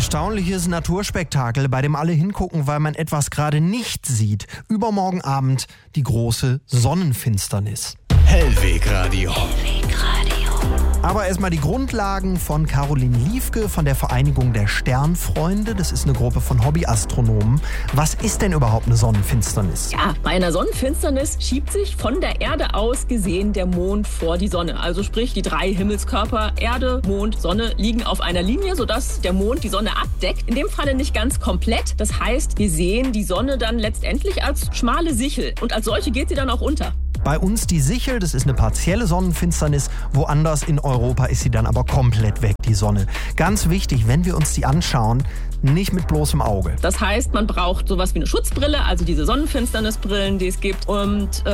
erstaunliches Naturspektakel, bei dem alle hingucken, weil man etwas gerade nicht sieht. Übermorgen Abend die große Sonnenfinsternis. Hellwegradio. Aber erstmal die Grundlagen von Caroline Liefke von der Vereinigung der Sternfreunde. Das ist eine Gruppe von Hobbyastronomen. Was ist denn überhaupt eine Sonnenfinsternis? Ja, bei einer Sonnenfinsternis schiebt sich von der Erde aus gesehen der Mond vor die Sonne. Also sprich, die 3 Himmelskörper Erde, Mond, Sonne liegen auf einer Linie, sodass der Mond die Sonne abdeckt. In dem Falle nicht ganz komplett. Das heißt, wir sehen die Sonne dann letztendlich als schmale Sichel. Und als solche geht sie dann auch unter. Bei uns die Sichel, das ist eine partielle Sonnenfinsternis. Woanders in Europa ist sie dann aber komplett weg, die Sonne. Ganz wichtig, wenn wir uns die anschauen, nicht mit bloßem Auge. Das heißt, man braucht sowas wie eine Schutzbrille, also diese Sonnenfinsternisbrillen, die es gibt. Und